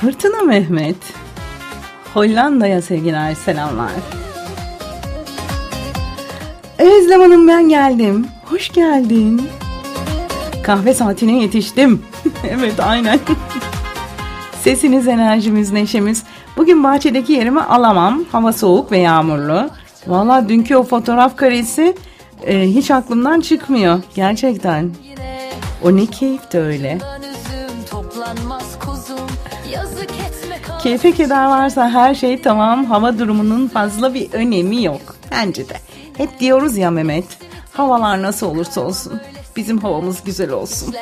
Fırtına Mehmet. Hollanda'ya sevgiler, selamlar. Özlem Hanım, ben geldim. Hoş geldin. Kahve saatine yetiştim. Evet, aynen. Sesiniz, enerjimiz, neşemiz. Bugün bahçedeki yerimi alamam. Hava soğuk ve yağmurlu. Vallahi dünkü o fotoğraf karesi hiç aklımdan çıkmıyor. Gerçekten. O ne keyifti öyle. Keyfe keder varsa her şey tamam. Hava durumunun fazla bir önemi yok. Bence de. Hep diyoruz ya Mehmet. Havalar nasıl olursa olsun bizim havamız güzel olsun.